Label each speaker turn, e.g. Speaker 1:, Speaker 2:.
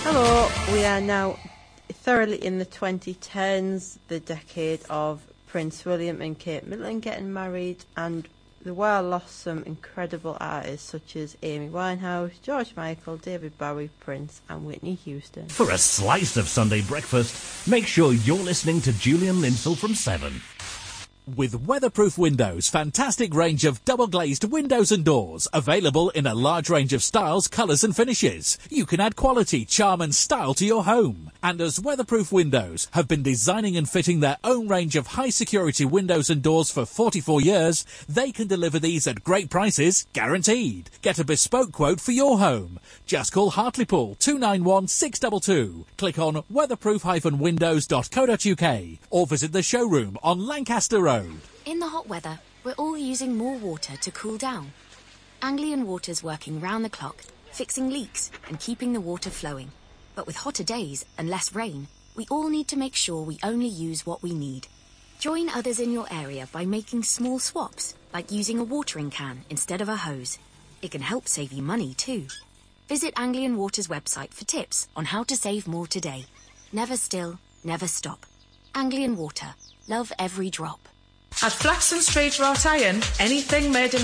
Speaker 1: Hello, we are now thoroughly in the 2010s, the decade of Prince William and Kate Middleton getting married, and the world lost some incredible artists such as Amy Winehouse, George Michael, David Bowie, Prince and Whitney Houston.
Speaker 2: For a slice of Sunday breakfast, make sure you're listening to Julian Linsell from 7.
Speaker 3: With Weatherproof Windows, fantastic range of double-glazed windows and doors, available in a large range of styles, colours and finishes. You can add quality, charm and style to your home. And as Weatherproof Windows have been designing and fitting their own range of high-security windows and doors for 44 years, they can deliver these at great prices, guaranteed. Get a bespoke quote for your home. Just call Hartlepool 291 622. Click on weatherproof-windows.co.uk or visit the showroom on Lancaster Road.
Speaker 4: In the hot weather, we're all using more water to cool down. Anglian Water's working round the clock, fixing leaks and keeping the water flowing. But with hotter days and less rain, we all need to make sure we only use what we need. Join others in your area by making small swaps, like using a watering can instead of a hose. It can help save you money too. Visit Anglian Water's website for tips on how to save more today. Never still, never stop. Anglian Water. Love every drop.
Speaker 5: At Flaxton Street Wrought Iron, anything made in